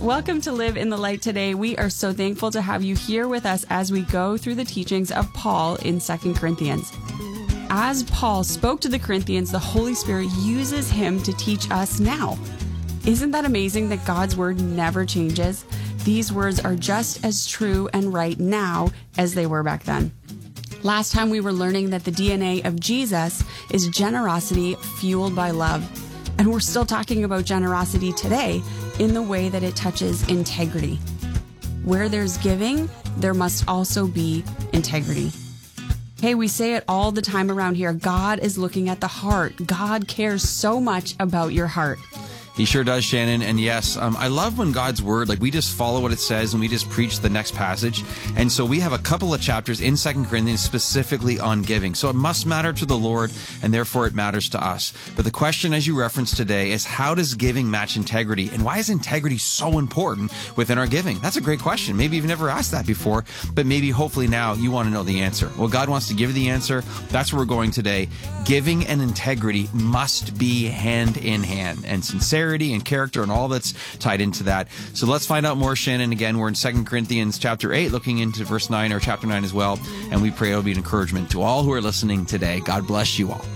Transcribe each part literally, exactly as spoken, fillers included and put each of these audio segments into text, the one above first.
Welcome to Live in the Light today. We are so thankful to have you here with us as we go through the teachings of Paul in Second Corinthians. As Paul spoke to the Corinthians, the Holy Spirit uses him to teach us now. Isn't that amazing that God's word never changes? These words are just as true and right now as they were back then. Last time we were learning that the D N A of Jesus is generosity fueled by love. And we're still talking about generosity today in the way that it touches integrity. Where there's giving, there must also be integrity. Hey, we say it all the time around here. God is looking at the heart. God cares so much about your heart. He sure does, Shannon. And yes, um, I love when God's word, like we just follow what it says and we just preach the next passage. And so we have a couple of chapters in Second Corinthians specifically on giving. So it must matter to the Lord and therefore it matters to us. But the question, as you referenced today, is how does giving match integrity? And why is integrity so important within our giving? That's a great question. Maybe you've never asked that before, but maybe hopefully now you want to know the answer. Well, God wants to give you the answer. That's where we're going today. Giving and integrity must be hand in hand, and sincerity and character and all that's tied into that. So let's find out more, Shannon. Again, we're in Second Corinthians chapter eight, looking into verse nine or chapter nine as well. And we pray it'll be an encouragement to all who are listening today. God bless you all.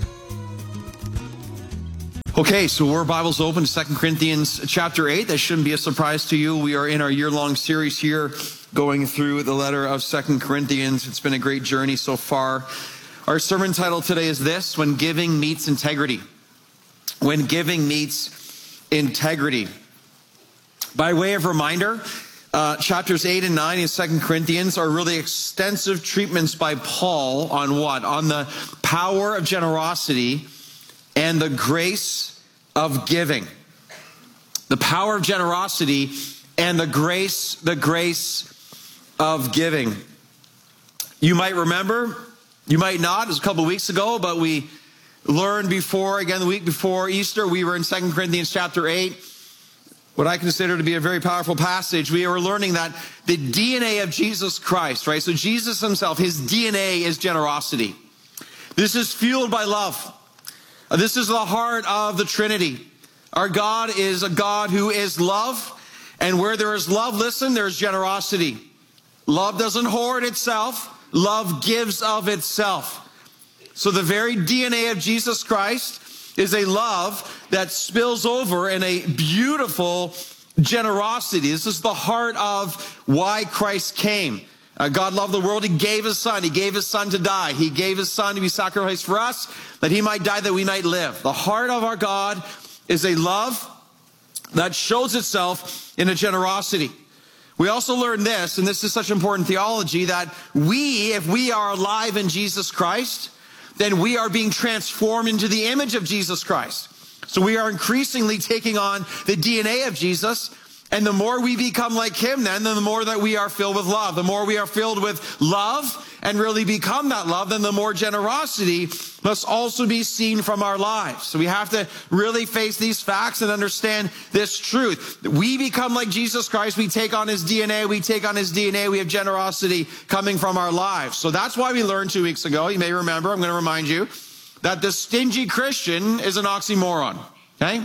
Okay, so we're Bibles open to Second Corinthians chapter eight. That shouldn't be a surprise to you. We are in our year-long series here going through the letter of Second Corinthians. It's been a great journey so far. Our sermon title today is this: When Giving Meets Integrity. When Giving Meets Integrity. By way of reminder, uh, chapters eight and nine in Second Corinthians are really extensive treatments by Paul on what? On the power of generosity and the grace of giving. The power of generosity and the grace, the grace of giving. You might remember, you might not, it was a couple of weeks ago, but we learned before, again, the week before Easter, we were in Second Corinthians chapter eight, what I consider to be a very powerful passage. We were learning that the D N A of Jesus Christ, right? So Jesus himself, his D N A is generosity. This is fueled by love. This is the heart of the Trinity. Our God is a God who is love. And where there is love, listen, there's generosity. Love doesn't hoard itself. Love gives of itself. So the very D N A of Jesus Christ is a love that spills over in a beautiful generosity. This is the heart of why Christ came. Uh, God loved the world. He gave his son. He gave his son to die. He gave his son to be sacrificed for us, that he might die, that we might live. The heart of our God is a love that shows itself in a generosity. We also learn this, and this is such important theology, that we, if we are alive in Jesus Christ, then we are being transformed into the image of Jesus Christ. So we are increasingly taking on the D N A of Jesus. And the more we become like him, then, then the more that we are filled with love. The more we are filled with love and really become that love, then the more generosity must also be seen from our lives. So we have to really face these facts and understand this truth. We become like Jesus Christ. We take on his D N A. We take on his D N A. We have generosity coming from our lives. So that's why we learned two weeks ago, you may remember, I'm going to remind you, that the stingy Christian is an oxymoron. Okay?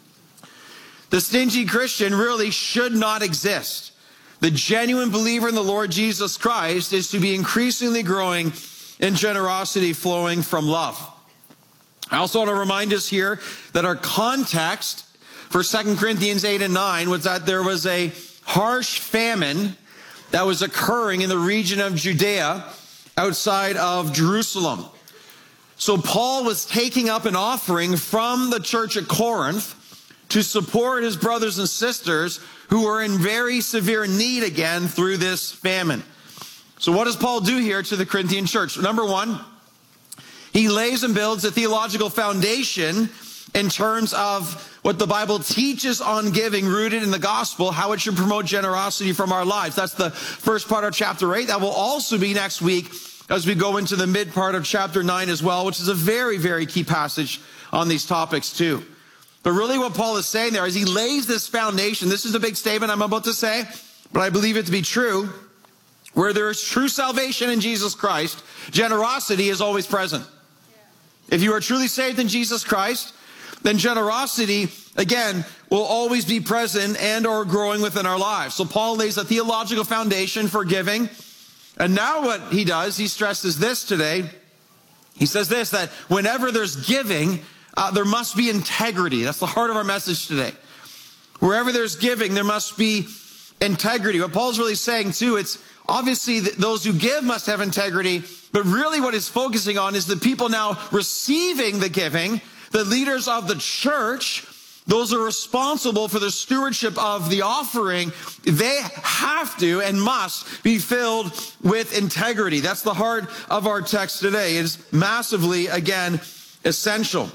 The stingy Christian really should not exist. The genuine believer in the Lord Jesus Christ is to be increasingly growing in generosity flowing from love. I also want to remind us here that our context for Second Corinthians eight and nine was that there was a harsh famine that was occurring in the region of Judea outside of Jerusalem. So Paul was taking up an offering from the church at Corinth to support his brothers and sisters who were in very severe need again through this famine. So what does Paul do here to the Corinthian church? Number one, he lays and builds a theological foundation in terms of what the Bible teaches on giving, rooted in the gospel, how it should promote generosity from our lives. That's the first part of chapter eight. That will also be next week as we go into the mid part of chapter nine as well, which is a very, very key passage on these topics too. But really what Paul is saying there is he lays this foundation. This is a big statement I'm about to say, but I believe it to be true. Where there is true salvation in Jesus Christ, generosity is always present. If you are truly saved in Jesus Christ, then generosity, again, will always be present and or growing within our lives. So Paul lays a theological foundation for giving. And now what he does, he stresses this today. He says this, that whenever there's giving, uh, there must be integrity. That's the heart of our message today. Wherever there's giving, there must be integrity. What Paul's really saying too, it's obviously that those who give must have integrity, but really what he's focusing on is the people now receiving the giving, the leaders of the church, those who are responsible for the stewardship of the offering. They have to and must be filled with integrity. That's the heart of our text today. It is massively, again, essential.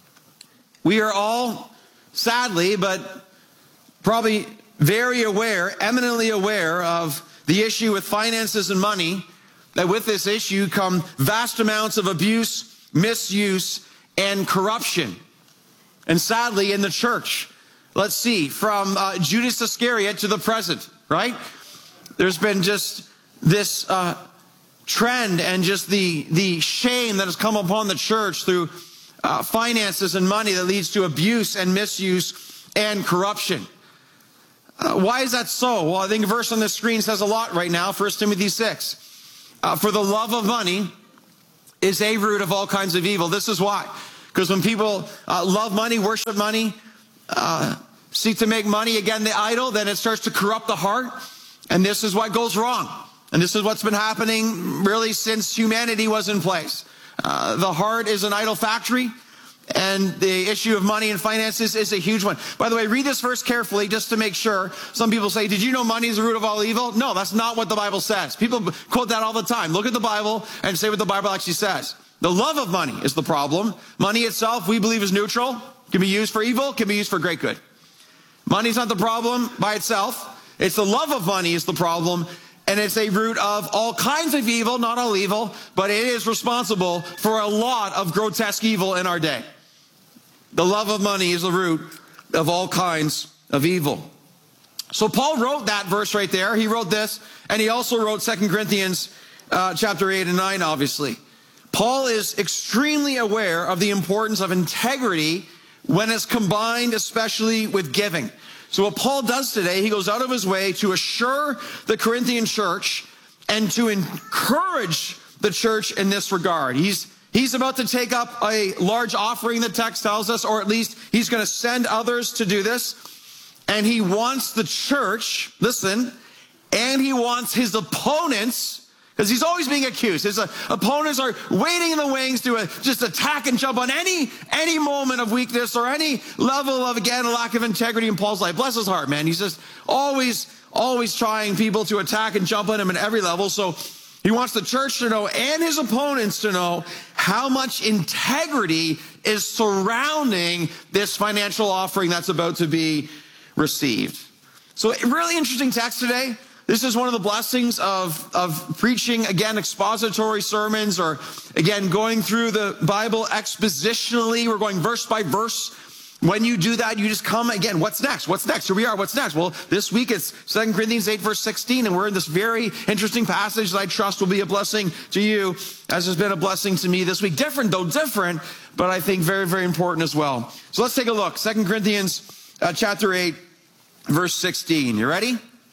We are all, sadly, but probably very aware, eminently aware of the issue with finances and money, that with this issue come vast amounts of abuse, misuse, and corruption. And sadly, in the church, let's see, from uh, Judas Iscariot to the present, right? There's been just this uh, trend and just the, the shame that has come upon the church through uh, finances and money that leads to abuse and misuse and corruption. Uh, why is that so? Well, I think a verse on the screen says a lot right now, First Timothy six. Uh, for the love of money is a root of all kinds of evil. This is why. Because when people uh, love money, worship money, uh, seek to make money, again, the idol, then it starts to corrupt the heart. And this is what goes wrong. And this is what's been happening really since humanity was in place. Uh, the heart is an idol factory. And the issue of money and finances is a huge one. By the way, read this verse carefully just to make sure. Some people say, did you know money is the root of all evil? No, that's not what the Bible says. People quote that all the time. Look at the Bible and say what the Bible actually says. The love of money is the problem. Money itself, we believe, is neutral. It can be used for evil, can be used for great good. Money's not the problem by itself. It's the love of money is the problem. And it's a root of all kinds of evil, not all evil, but it is responsible for a lot of grotesque evil in our day. The love of money is the root of all kinds of evil. So Paul wrote that verse right there. He wrote this, and he also wrote Second Corinthians uh, chapter eight and nine, obviously. Paul is extremely aware of the importance of integrity when it's combined, especially with giving. So what Paul does today, he goes out of his way to assure the Corinthian church and to encourage the church in this regard. He's He's about to take up a large offering, the text tells us, or at least he's going to send others to do this. And he wants the church, listen, and he wants his opponents, because he's always being accused. His uh, opponents are waiting in the wings to uh, just attack and jump on any any moment of weakness or any level of, again, a lack of integrity in Paul's life. Bless his heart, man. He's just always, always trying people to attack and jump on him at every level. So he wants the church to know and his opponents to know how much integrity is surrounding this financial offering that's about to be received. So a really interesting text today. This is one of the blessings of, of preaching, again, expository sermons, or again, going through the Bible expositionally. We're going verse by verse. When you do that, you just come again. What's next? What's next? Here we are. What's next? Well, this week it's Second Corinthians eight, verse sixteen, and we're in this very interesting passage that I trust will be a blessing to you, as has been a blessing to me this week. Different, though different, but I think very, very important as well. So let's take a look. Second Corinthians uh, chapter eight, verse sixteen. You ready?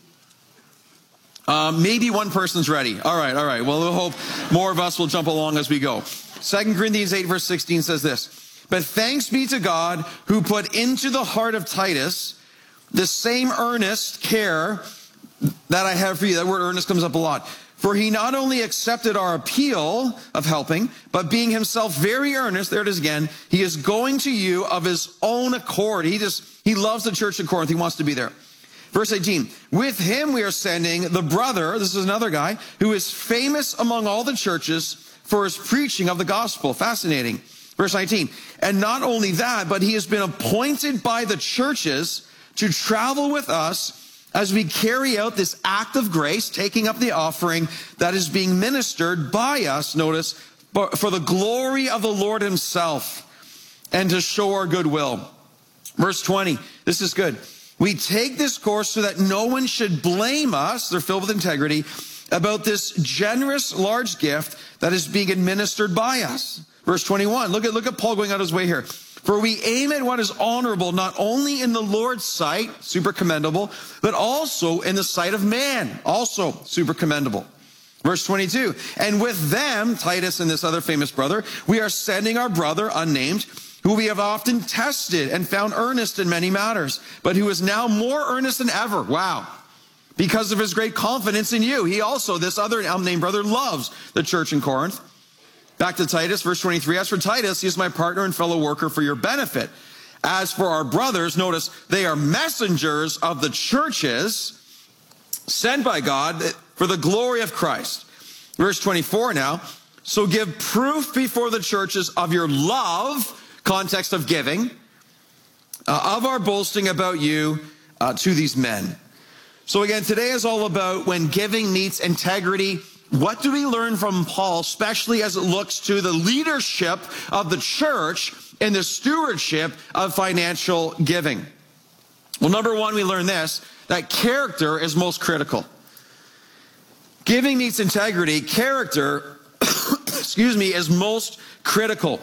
Um, maybe one person's ready. All right, all right. Well, we'll hope more of us will jump along as we go. Second Corinthians eight, verse sixteen says this. But thanks be to God who put into the heart of Titus the same earnest care that I have for you. That word earnest comes up a lot. For he not only accepted our appeal of helping, but being himself very earnest, there it is again, he is going to you of his own accord. He just, he loves the church at Corinth. He wants to be there. Verse eighteen, with him we are sending the brother, this is another guy, who is famous among all the churches for his preaching of the gospel. Fascinating. Verse nineteen, and not only that, but he has been appointed by the churches to travel with us as we carry out this act of grace, taking up the offering that is being ministered by us, notice, for the glory of the Lord himself and to show our goodwill. Verse twenty, this is good. We take this course so that no one should blame us, they're filled with integrity, about this generous large gift that is being administered by us. Verse twenty-one, look at, look at Paul going out his way here. For we aim at what is honorable, not only in the Lord's sight, super commendable, but also in the sight of man, also super commendable. Verse twenty-two, and with them, Titus and this other famous brother, we are sending our brother unnamed, who we have often tested and found earnest in many matters, but who is now more earnest than ever. Wow. Because of his great confidence in you. He also, this other unnamed brother, loves the church in Corinth. Back to Titus, verse twenty-three. As for Titus, he is my partner and fellow worker for your benefit. As for our brothers, notice, they are messengers of the churches sent by God for the glory of Christ. Verse twenty-four now. So give proof before the churches of your love, context of giving, uh, of our boasting about you uh, to these men. So again, today is all about when giving meets integrity. What do we learn from Paul, especially as it looks to the leadership of the church in the stewardship of financial giving? Well, number one, we learn this, that character is most critical. Giving meets integrity. Character, excuse me, is most critical.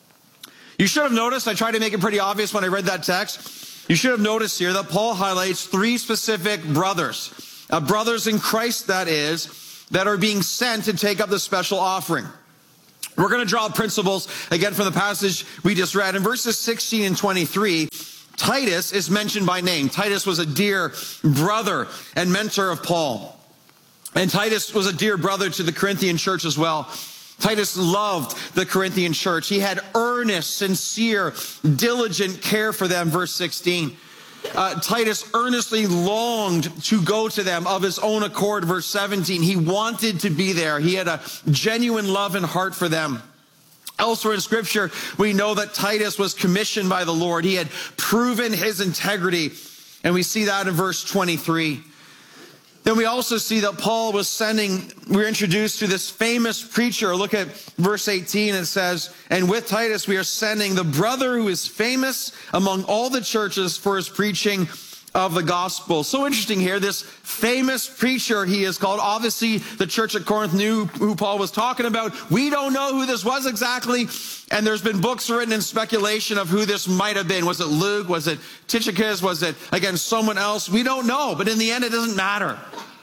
You should have noticed, I tried to make it pretty obvious when I read that text. You should have noticed here that Paul highlights three specific brothers, uh, brothers in Christ, that is, that are being sent to take up the special offering. We're going to draw principles again from the passage we just read. In verses sixteen and twenty-three, Titus is mentioned by name. Titus was a dear brother and mentor of Paul. And Titus was a dear brother to the Corinthian church as well. Titus loved the Corinthian church. He had earnest, sincere, diligent care for them, verse sixteen. Uh, Titus earnestly longed to go to them of his own accord, verse seventeen. He wanted to be there. He had a genuine love and heart for them. Elsewhere in Scripture, we know that Titus was commissioned by the Lord. He had proven his integrity, and we see that in verse twenty-three. Then we also see that Paul was sending, we're introduced to this famous preacher. Look at verse eighteen. It says, and with Titus we are sending the brother who is famous among all the churches for his preaching of the gospel. So interesting here, this famous preacher he is called. Obviously, the church at Corinth knew who Paul was talking about. We don't know who this was exactly. And there's been books written in speculation of who this might have been. Was it Luke? Was it Tychicus? Was it, again, someone else? We don't know. But in the end, it doesn't matter.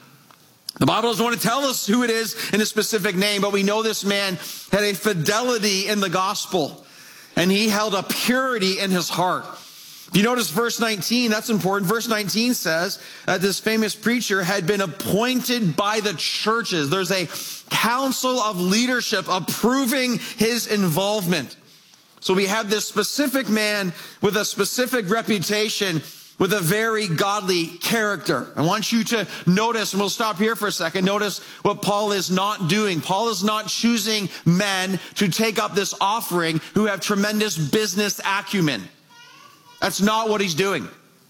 The Bible doesn't want to tell us who it is in a specific name, but we know this man had a fidelity in the gospel, and he held a purity in his heart. You notice verse nineteen, that's important. Verse nineteen says that this famous preacher had been appointed by the churches. There's a council of leadership approving his involvement. So we have this specific man with a specific reputation, with a very godly character. I want you to notice, and we'll stop here for a second, notice what Paul is not doing. Paul is not choosing men to take up this offering who have tremendous business acumen. That's not what he's doing.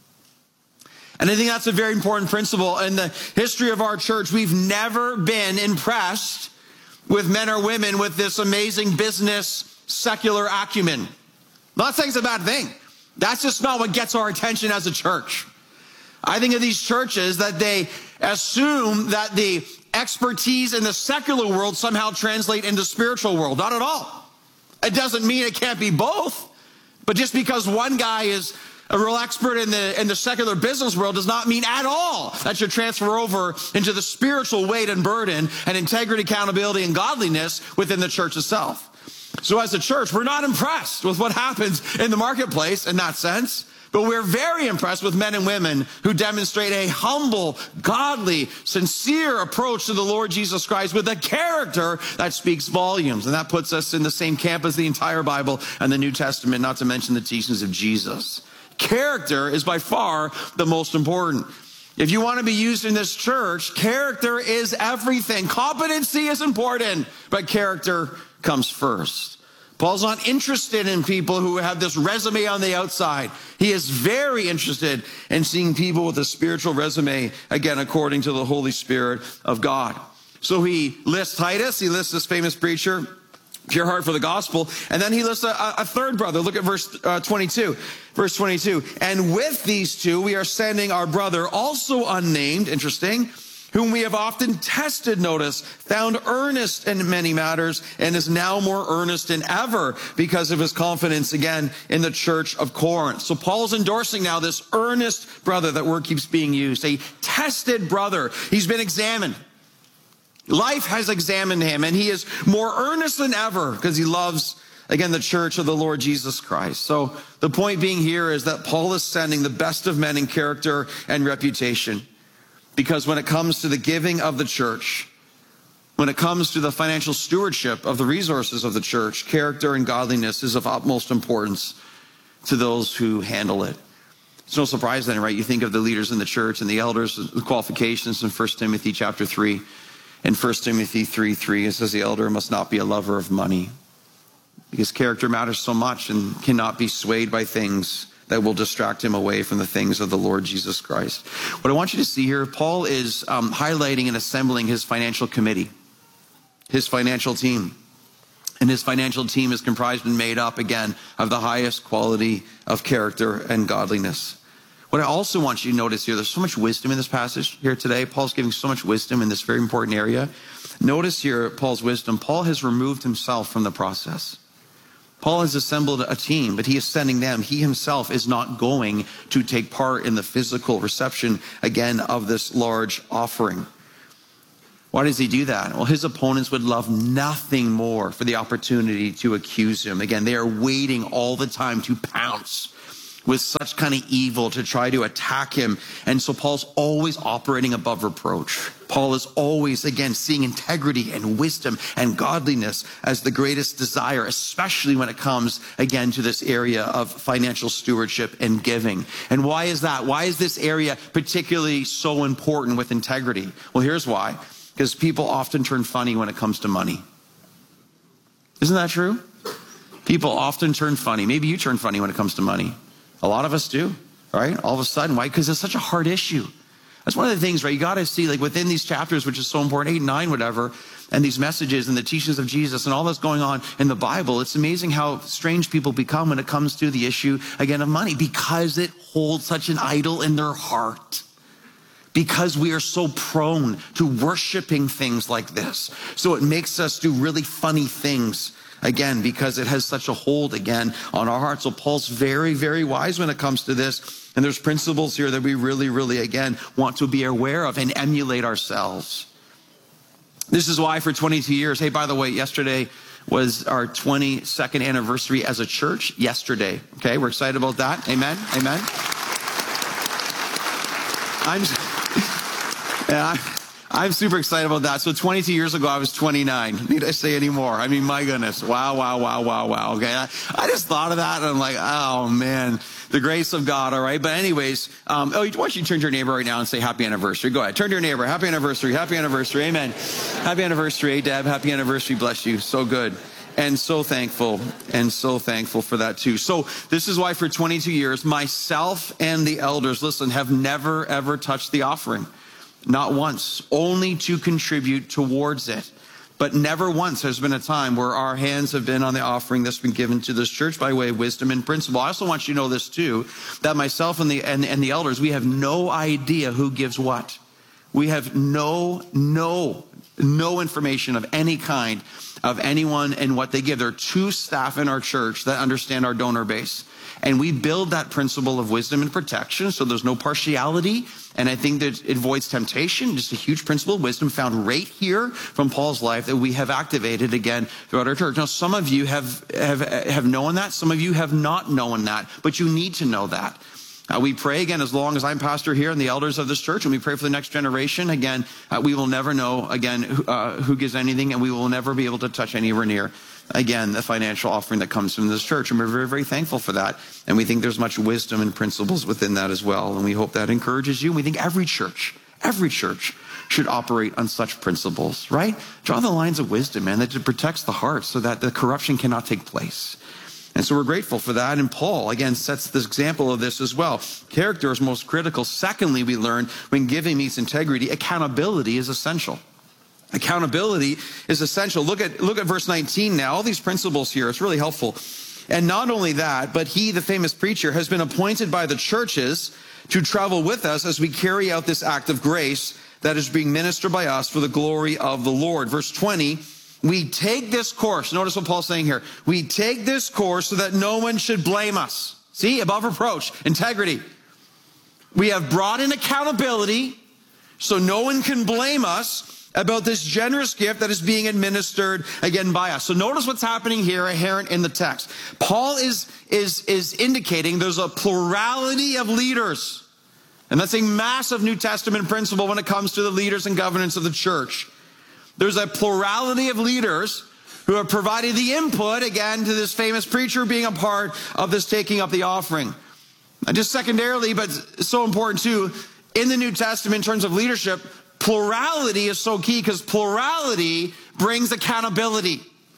And I think that's a very important principle. In the history of our church, we've never been impressed with men or women with this amazing business, secular acumen. I'm not saying it's a bad thing. That's just not what gets our attention as a church. I think of these churches that they assume that the expertise in the secular world somehow translate into spiritual world. Not at all. It doesn't mean it can't be both. But just because one guy is a real expert in the in the secular business world does not mean at all that should transfer over into the spiritual weight and burden and integrity, accountability, and godliness within the church itself. So as a church, we're not impressed with what happens in the marketplace in that sense, but we're very impressed with men and women who demonstrate a humble, godly, sincere approach to the Lord Jesus Christ with a character that speaks volumes. And that puts us in the same camp as the entire Bible and the New Testament, not to mention the teachings of Jesus. Character is by far the most important. If you want to be used in this church, character is everything. Competency is important, but character comes first. Paul's not interested in people who have this resume on the outside. He is very interested in seeing people with a spiritual resume, again, according to the Holy Spirit of God. So he lists Titus, he lists this famous preacher, pure heart for the gospel, and then he lists a, a third brother. Look at verse uh, twenty-two. Verse twenty-two, and with these two we are sending our brother, also unnamed, interesting, whom we have often tested, notice, found earnest in many matters, and is now more earnest than ever because of his confidence, again, in the church of Corinth. So Paul's endorsing now this earnest brother. That word keeps being used. A tested brother. He's been examined. Life has examined him, and he is more earnest than ever because he loves, again, the church of the Lord Jesus Christ. So the point being here is that Paul is sending the best of men in character and reputation. Because when it comes to the giving of the church, when it comes to the financial stewardship of the resources of the church, character and godliness is of utmost importance to those who handle it. It's no surprise then, right? You think of the leaders in the church and the elders, the qualifications in First Timothy chapter three. In First Timothy three three, it says the elder must not be a lover of money, because character matters so much and cannot be swayed by things that will distract him away from the things of the Lord Jesus Christ. What I want you to see here, Paul is um, highlighting and assembling his financial committee, his financial team. And his financial team is comprised and made up, again, of the highest quality of character and godliness. What I also want you to notice here, there's so much wisdom in this passage here today. Paul's giving so much wisdom in this very important area. Notice here Paul's wisdom. Paul has removed himself from the process. Paul has assembled a team, but he is sending them. He himself is not going to take part in the physical reception, again, of this large offering. Why does he do that? Well, his opponents would love nothing more for the opportunity to accuse him. Again, they are waiting all the time to pounce with such kind of evil to try to attack him. And so Paul's always operating above reproach. Paul is always, again, seeing integrity and wisdom and godliness as the greatest desire, especially when it comes, again, to this area of financial stewardship and giving. And why is that? Why is this area particularly so important with integrity? Well, here's why. Because people often turn funny when it comes to money. Isn't that true? People often turn funny. Maybe you turn funny when it comes to money. A lot of us do, right? All of a sudden. Why? Because it's such a hard issue. That's one of the things, right? You got to see, like, within these chapters, which is so important, eight and nine, whatever, and these messages and the teachings of Jesus and all that's going on in the Bible, it's amazing how strange people become when it comes to the issue, again, of money, because it holds such an idol in their heart. Because we are so prone to worshiping things like this. So it makes us do really funny things. Again, because it has such a hold, again, on our hearts. So Paul's very, very wise when it comes to this. And there's principles here that we really, really, again, want to be aware of and emulate ourselves. This is why for twenty-two years, hey, by the way, yesterday was our twenty-second anniversary as a church. Yesterday, okay? We're excited about that. Amen, amen. I'm, yeah, I'm super excited about that. So twenty-two years ago, I was twenty-nine. Need I say any more? I mean, my goodness. Wow, wow, wow, wow, wow. Okay. I, I just thought of that and I'm like, oh man, the grace of God. All right. But anyways, um, oh, why don't you turn to your neighbor right now and say happy anniversary? Go ahead. Turn to your neighbor. Happy anniversary. Happy anniversary. Amen. Happy anniversary. Hey, Deb. Happy anniversary. Bless you. So good. And so thankful, and so thankful for that too. So this is why for twenty-two years, myself and the elders, listen, have never, ever touched the offering. Not once, only to contribute towards it. But never once has been a time where our hands have been on the offering that's been given to this church by way of wisdom and principle. I also want you to know this too, that myself and the, and, and the elders, we have no idea who gives what. We have no, no, no information of any kind of anyone and what they give. There are two staff in our church that understand our donor base. And we build that principle of wisdom and protection, so there's no partiality. And I think that it avoids temptation. Just a huge principle of wisdom found right here from Paul's life that we have activated again throughout our church. Now, some of you have, have, have known that. Some of you have not known that, but you need to know that. Uh, we pray, again, as long as I'm pastor here and the elders of this church, and we pray for the next generation, again, uh, we will never know, again, who, uh, who gives anything, and we will never be able to touch anywhere near, again, the financial offering that comes from this church. And we're very, very thankful for that. And we think there's much wisdom and principles within that as well. And we hope that encourages you. We think every church, every church should operate on such principles, right? Draw the lines of wisdom, man, that it protects the heart so that the corruption cannot take place. And so we're grateful for that. And Paul, again, sets this example of this as well. Character is most critical. Secondly, we learn when giving meets integrity, accountability is essential. Accountability is essential. Look at, look at verse nineteen now. All these principles here, it's really helpful. And not only that, but he, the famous preacher, has been appointed by the churches to travel with us as we carry out this act of grace that is being ministered by us for the glory of the Lord. Verse twenty, we take this course. Notice what Paul's saying here. We take this course so that no one should blame us. See, above reproach, integrity. We have brought in accountability so no one can blame us about this generous gift that is being administered again by us. So notice what's happening here inherent in the text. Paul is, is, is indicating there's a plurality of leaders. And that's a massive New Testament principle when it comes to the leaders and governance of the church. There's a plurality of leaders who have provided the input, again, to this famous preacher being a part of this taking up the offering. And just secondarily, but so important too, in the New Testament in terms of leadership, plurality is so key because plurality brings accountability.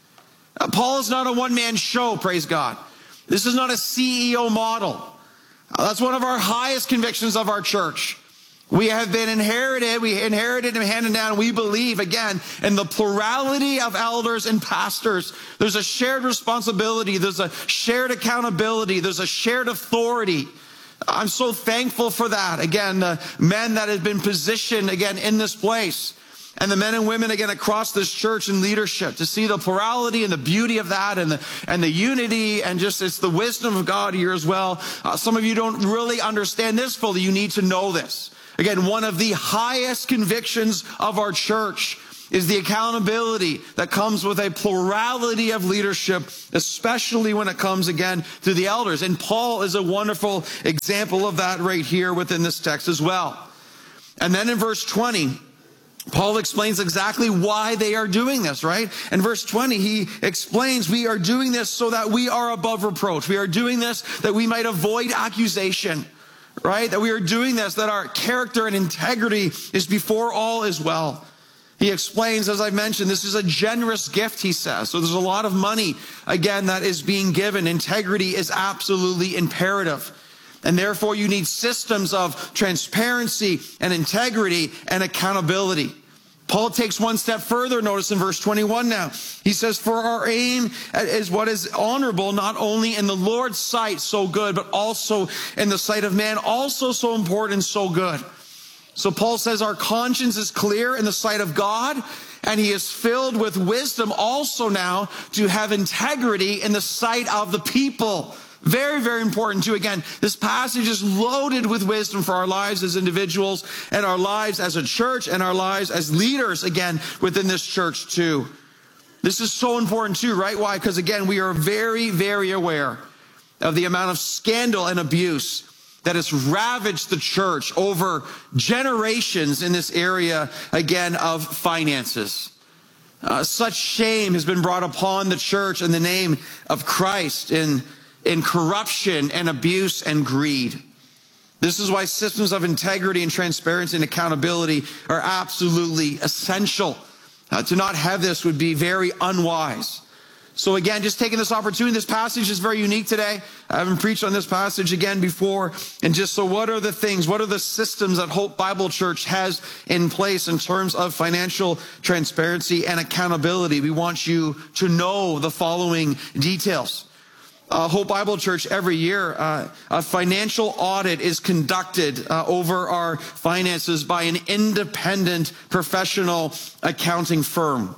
Uh, Paul is not a one-man show, praise God. This is not a C E O model. Uh, that's one of our highest convictions of our church. We have been inherited, we inherited and handed down, we believe, again, in the plurality of elders and pastors. There's a shared responsibility, there's a shared accountability, there's a shared authority. I'm so thankful for that. Again, the men that have been positioned, again, in this place, and the men and women, again, across this church in leadership, to see the plurality and the beauty of that, and the, and the unity, and just it's the wisdom of God here as well. Uh, some of you don't really understand this fully. You need to know this. Again, one of the highest convictions of our church is the accountability that comes with a plurality of leadership, especially when it comes, again, to the elders. And Paul is a wonderful example of that right here within this text as well. And then in verse twenty, Paul explains exactly why they are doing this, right? In verse twenty, he explains we are doing this so that we are above reproach. We are doing this that we might avoid accusation. Right? That we are doing this, that our character and integrity is before all as well. He explains, as I've mentioned, this is a generous gift, he says. So there's a lot of money, again, that is being given. Integrity is absolutely imperative. And therefore, you need systems of transparency and integrity and accountability. Paul takes one step further, notice in verse twenty-one now. He says, for our aim is what is honorable, not only in the Lord's sight, so good, but also in the sight of man, also so important, so good. So Paul says our conscience is clear in the sight of God, and he is filled with wisdom also now to have integrity in the sight of the people. Very, very important too. Again, this passage is loaded with wisdom for our lives as individuals and our lives as a church and our lives as leaders, again, within this church too. This is so important too, right? Why? Because again, we are very, very aware of the amount of scandal and abuse that has ravaged the church over generations in this area, again, of finances. Uh, such shame has been brought upon the church in the name of Christ in in corruption and abuse and greed. This is why systems of integrity and transparency and accountability are absolutely essential. Uh, to not have this would be very unwise. So again, just taking this opportunity, this passage is very unique today. I haven't preached on this passage again before. And just so what are the things, what are the systems that Hope Bible Church has in place in terms of financial transparency and accountability? We want you to know the following details. Uh, Hope Bible Church, every year, uh, a financial audit is conducted uh, over our finances by an independent professional accounting firm.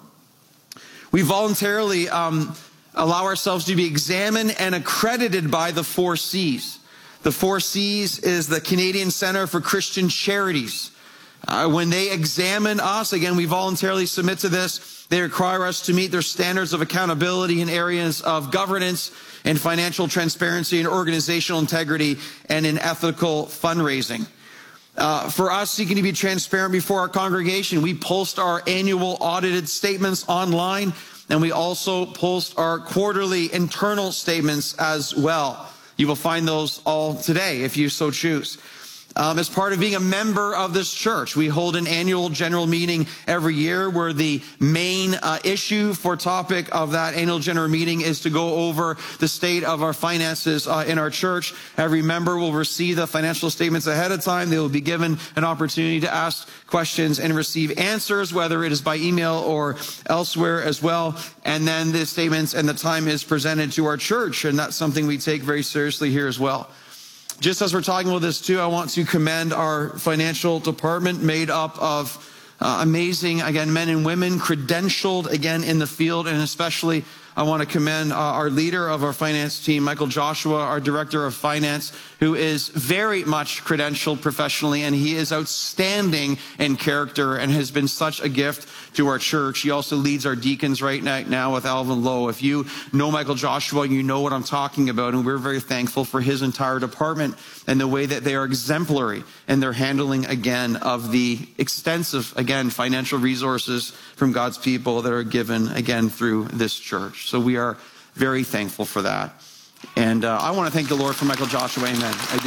We voluntarily um, allow ourselves to be examined and accredited by the four C's. The four C's is the Canadian Centre for Christian Charities. Uh, when they examine us, again, we voluntarily submit to this. They require us to meet their standards of accountability in areas of governance and financial transparency and organizational integrity and in ethical fundraising. Uh, for us seeking to be transparent before our congregation, we post our annual audited statements online, and we also post our quarterly internal statements as well. You will find those all today if you so choose. Um, as part of being a member of this church, we hold an annual general meeting every year where the main uh, issue for topic of that annual general meeting is to go over the state of our finances uh, in our church. Every member will receive the financial statements ahead of time. They will be given an opportunity to ask questions and receive answers, whether it is by email or elsewhere as well. And then the statements and the time is presented to our church, and that's something we take very seriously here as well. just as we're talking about this too, I want to commend our financial department made up of uh, amazing, again, men and women, credentialed, again, in the field. And especially, I want to commend uh, our leader of our finance team, Michael Joshua, our director of finance, who is very much credentialed professionally, and he is outstanding in character and has been such a gift to our church. He also leads our deacons right now with Alvin Lowe. If you know Michael Joshua, you know what I'm talking about, and we're very thankful for his entire department and the way that they are exemplary in their handling, again, of the extensive, again, financial resources from God's people that are given, again, through this church. So we are very thankful for that. And uh, I want to thank the Lord for Michael Joshua. Amen. I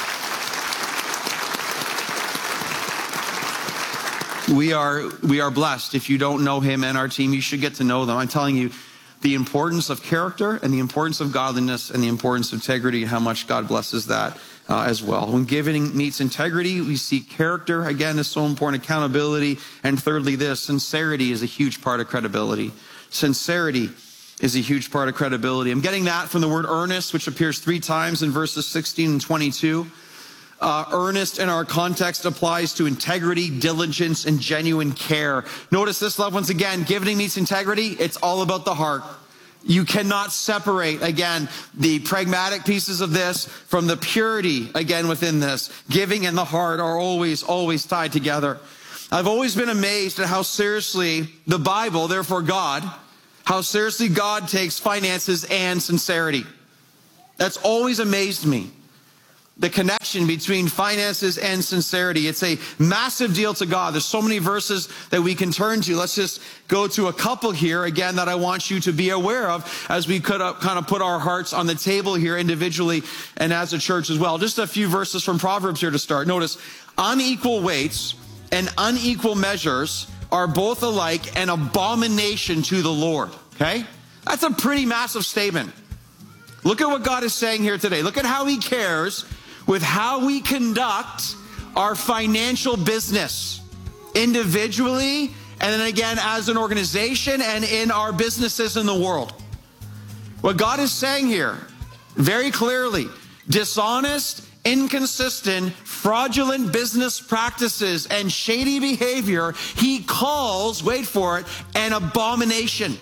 do. We are, we are blessed. If you don't know him and our team, you should get to know them. I'm telling you, the importance of character and the importance of godliness and the importance of integrity, how much God blesses that uh, as well. When giving meets integrity, we see character. Again, is so important. Accountability. And thirdly, this, sincerity is a huge part of credibility. Sincerity is a huge part of credibility. I'm getting that from the word earnest, which appears three times in verses sixteen and twenty-two. Uh, earnest in our context applies to integrity, diligence, and genuine care. Notice this, loved ones, again, giving meets integrity. It's all about the heart. You cannot separate, again, the pragmatic pieces of this from the purity, again, within this. Giving and the heart are always, always tied together. I've always been amazed at how seriously the Bible, therefore God, how seriously God takes finances and sincerity. That's always amazed me. The connection between finances and sincerity. It's a massive deal to God. There's so many verses that we can turn to. Let's just go to a couple here, again, that I want you to be aware of as we could uh, kind of put our hearts on the table here individually and as a church as well. Just a few verses from Proverbs here to start. Notice, unequal weights and unequal measures are both alike an abomination to the Lord. Okay? That's a pretty massive statement. Look at what God is saying here today. Look at how he cares with how we conduct our financial business individually, and then again as an organization and in our businesses in the world. What God is saying here very clearly, dishonest, inconsistent, fraudulent business practices and shady behavior, he calls, wait for it, an abomination.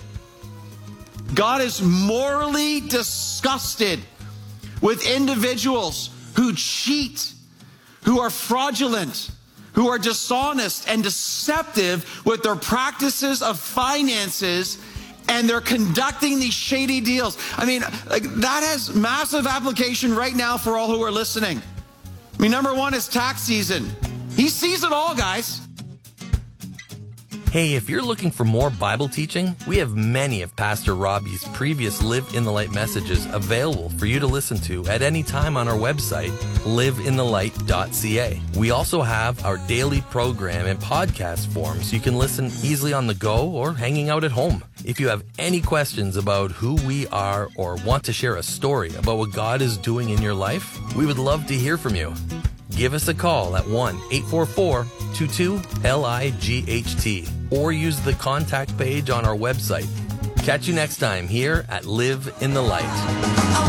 God is morally disgusted with individuals who cheat, who are fraudulent, who are dishonest and deceptive with their practices of finances, and they're conducting these shady deals. I mean, like, that has massive application right now for all who are listening. I mean, number one is tax season. He sees it all, guys. Hey, if you're looking for more Bible teaching, we have many of Pastor Robbie's previous Live in the Light messages available for you to listen to at any time on our website, live in the light dot c a. We also have our daily program in podcast form so you can listen easily on the go or hanging out at home. If you have any questions about who we are or want to share a story about what God is doing in your life, we would love to hear from you. Give us a call at one eight four four, two two, L I G H T or use the contact page on our website. Catch you next time here at Live in the Light.